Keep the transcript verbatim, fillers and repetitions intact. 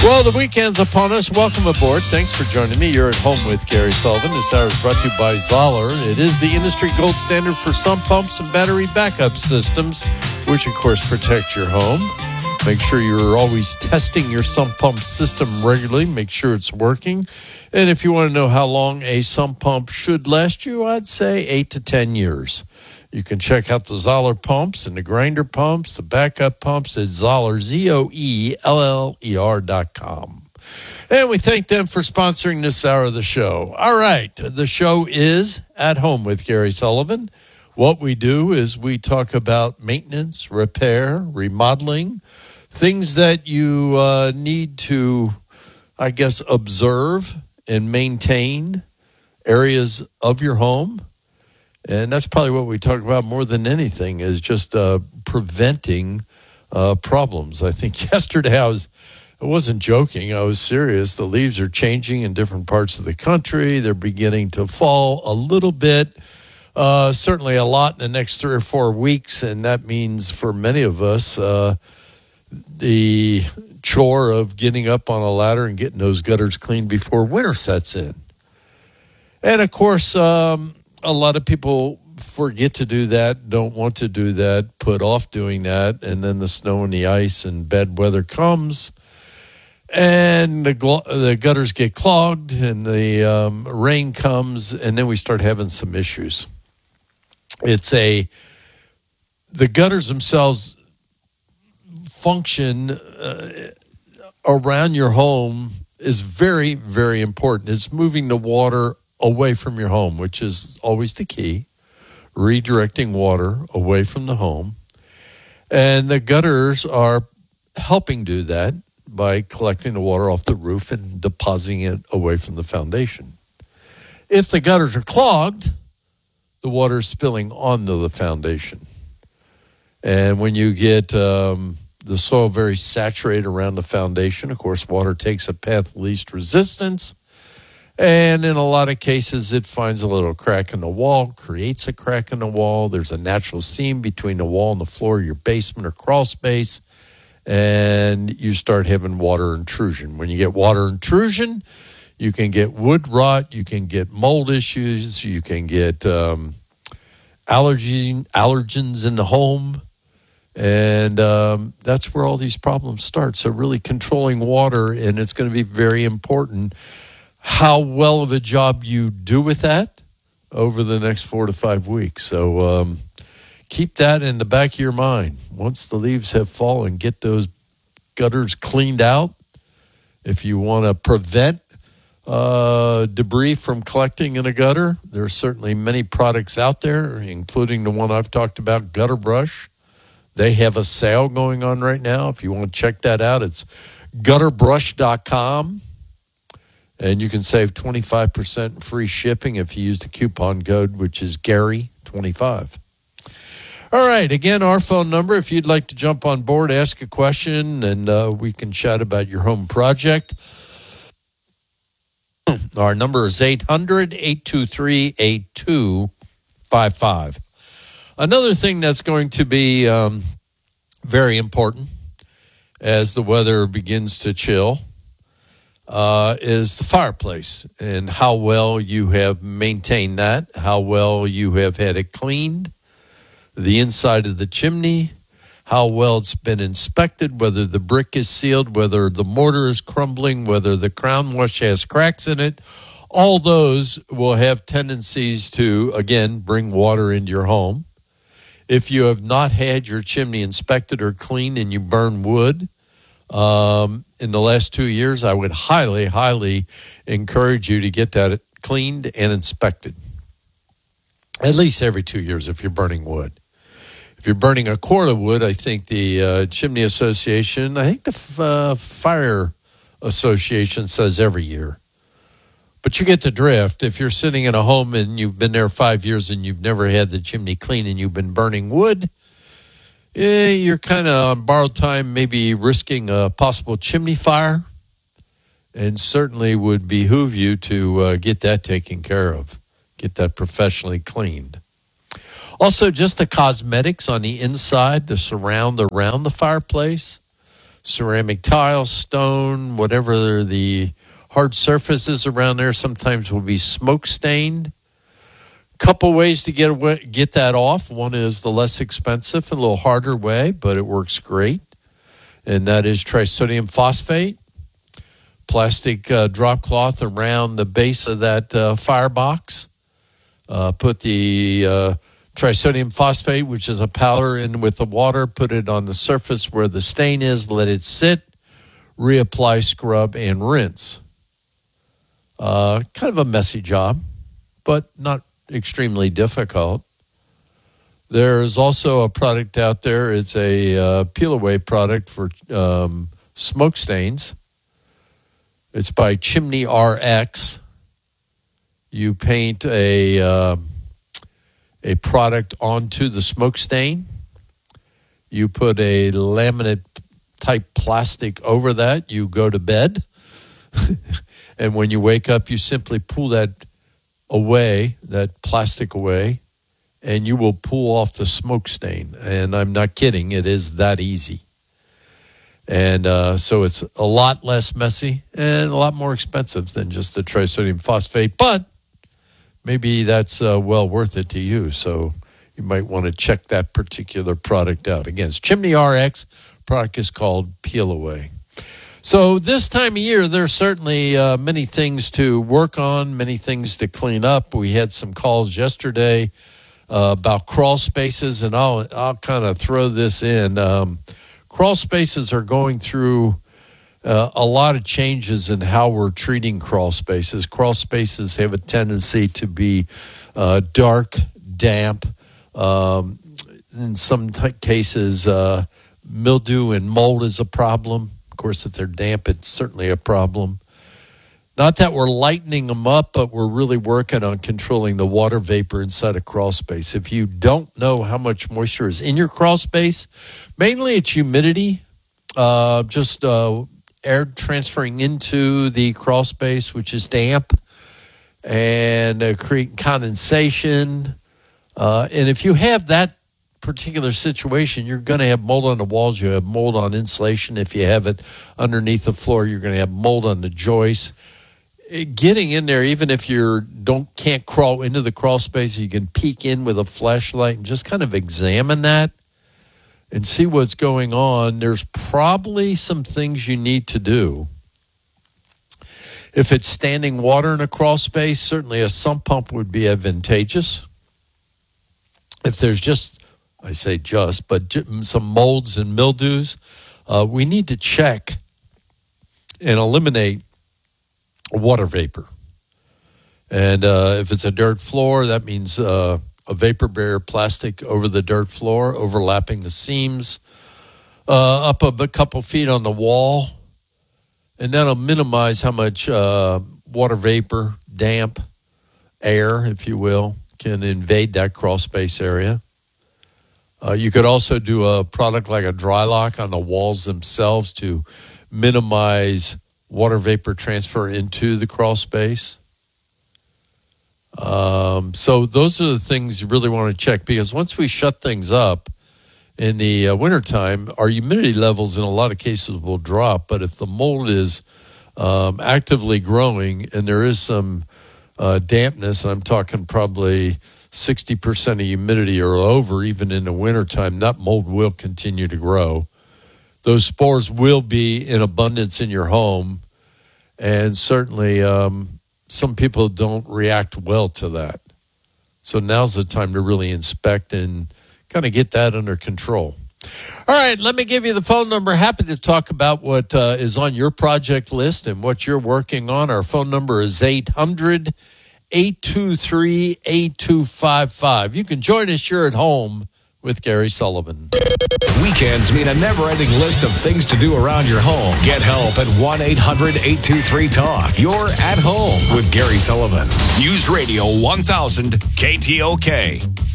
Well, the weekend's upon us. Welcome aboard. Thanks for joining me. You're at home with Gary Sullivan. This hour is brought to you by Zoller. It is the industry gold standard for sump pumps and battery backup systems, which, of course, protect your home. Make sure you're always testing your sump pump system regularly. Make sure it's working. And if you want to know how long a sump pump should last you, I'd say eight to ten years. You can check out the Zoller pumps and the grinder pumps, the backup pumps at Zoller, Z O E L L E R dot com. And we thank them for sponsoring this hour of the show. All right, the show is At Home with Gary Sullivan. What we do is we talk about maintenance, repair, remodeling, things that you uh, need to, I guess, observe and maintain areas of your home. And that's probably what we talk about more than anything is just uh, preventing uh, problems. I think yesterday I was, I wasn't joking. I was serious. The leaves are changing in different parts of the country. They're beginning to fall a little bit, uh, certainly a lot in the next three or four weeks. And that means for many of us, uh, the chore of getting up on a ladder and getting those gutters cleaned before winter sets in. And of course, um, a lot of people forget to do that, don't want to do that, put off doing that, and then the snow and the ice and bad weather comes, and the gl- the gutters get clogged, and the um, rain comes, and then we start having some issues. It's a the gutters themselves function uh, around your home is very, very important. It's moving the water away from your home, which is always the key, redirecting water away from the home. And the gutters are helping do that by collecting the water off the roof and depositing it away from the foundation. If the gutters are clogged, the water is spilling onto the foundation. And when you get um, the soil very saturated around the foundation, of course, water takes a path of least resistance. And in a lot of cases, it finds a little crack in the wall, creates a crack in the wall. There's a natural seam between the wall and the floor of your basement or crawl space, and you start having water intrusion. When you get water intrusion, you can get wood rot, you can get mold issues, you can get um, allergy, allergens in the home, and um, that's where all these problems start. So really controlling water, and it's going to be very important how well of a job you do with that over the next four to five weeks. So um, keep that in the back of your mind. Once the leaves have fallen, get those gutters cleaned out. If you want to prevent uh, debris from collecting in a gutter, there are certainly many products out there, including the one I've talked about, Gutter Brush. They have a sale going on right now. If you want to check that out, it's gutter brush dot com. And you can save twenty-five percent free shipping if you use the coupon code, which is Gary twenty-five. All right. Again, our phone number, if you'd like to jump on board, ask a question, and uh, we can chat about your home project. Our number is eight hundred, eight two three, eight two five five. Another thing that's going to be um, very important as the weather begins to chill Uh, is the fireplace and how well you have maintained that, how well you have had it cleaned, the inside of the chimney, how well it's been inspected, whether the brick is sealed, whether the mortar is crumbling, whether the crown wash has cracks in it. All those will have tendencies to, again, bring water into your home. If you have not had your chimney inspected or cleaned and you burn wood, Um, in the last two years, I would highly, highly encourage you to get that cleaned and inspected. At least every two years if you're burning wood. If you're burning a cord of wood, I think the uh, Chimney Association, I think the uh, Fire Association says every year. But you get the drift. If you're sitting in a home and you've been there five years and you've never had the chimney clean and you've been burning wood, Eh, you're kind of on borrowed time, maybe risking a possible chimney fire, and certainly would behoove you to uh, get that taken care of, get that professionally cleaned. Also, just the cosmetics on the inside, the surround around the fireplace. ceramic tile, stone, whatever the hard surfaces around there sometimes will be smoke stained. Couple ways to get away, get that off. One is the less expensive and a little harder way, but it works great. And that is trisodium phosphate. Plastic uh, drop cloth around the base of that uh, firebox. Uh, put the uh, trisodium phosphate, which is a powder, in with the water. Put it on the surface where the stain is. Let it sit. Reapply, scrub, and rinse. Uh, kind of a messy job, but not extremely difficult. There's also a product out there. It's a uh, peel-away product for um, smoke stains. It's by Chimney R X. You paint a uh, a product onto the smoke stain. You put a laminate type plastic over that. You go to bed. And when you wake up, you simply pull that away, that plastic away, and you will pull off the smoke stain. And I'm not kidding. It is that easy. And uh, so it's a lot less messy and a lot more expensive than just the trisodium phosphate. But maybe that's uh, well worth it to you. So you might want to check that particular product out. Again, it's Chimney R X. Product is called Peel Away. So this time of year, there's certainly uh, many things to work on, many things to clean up. We had some calls yesterday uh, about crawl spaces, and I'll I'll kind of throw this in. Um, crawl spaces are going through uh, a lot of changes in how we're treating crawl spaces. Crawl spaces have a tendency to be uh, dark, damp, um, in some t- cases, uh, mildew and mold is a problem. Of course, if they're damp, it's certainly a problem. Not that we're lightening them up, but we're really working on controlling the water vapor inside a crawl space. If you don't know how much moisture is in your crawl space, mainly it's humidity, uh, just uh, air transferring into the crawl space, which is damp, and uh, creating condensation. Uh, and if you have that particular situation, you're going to have mold on the walls. You have mold on insulation. If you have it underneath the floor, you're going to have mold on the joists. Getting in there, even if you don't can't crawl into the crawl space, you can peek in with a flashlight and just kind of examine that and see what's going on. There's probably some things you need to do. If it's standing water in a crawl space, certainly a sump pump would be advantageous. If there's just I say just, but some molds and mildews, uh, we need to check and eliminate water vapor. And uh, if it's a dirt floor, that means uh, a vapor barrier plastic over the dirt floor, overlapping the seams, uh, up a couple feet on the wall. And that'll minimize how much uh, water vapor, damp, air, if you will, can invade that crawl space area. Uh, you could also do a product like a dry lock on the walls themselves to minimize water vapor transfer into the crawl space. Um, so those are the things you really want to check, because once we shut things up in the uh, wintertime, our humidity levels in a lot of cases will drop. But if the mold is um, actively growing and there is some uh, dampness, I'm talking probably sixty percent of humidity or over, even in the wintertime, that mold will continue to grow. Those spores will be in abundance in your home, and certainly um, some people don't react well to that. So now's the time to really inspect and kind of get that under control. All right, let me give you the phone number. Happy to talk about what uh, is on your project list and what you're working on. Our phone number is eight hundred, eight two three, eight two five five. You can join us here at home with Gary Sullivan. Weekends mean a never-ending list of things to do around your home. Get help at one eight hundred, eight two three, talk. You're at home with Gary Sullivan. News Radio one thousand K T O K.